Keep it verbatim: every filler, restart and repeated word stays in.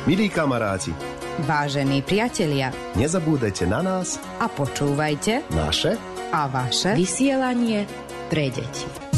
Milí kamaráti, vážení priatelia, nezabúdajte na nás a počúvajte naše a vaše vysielanie pre deti.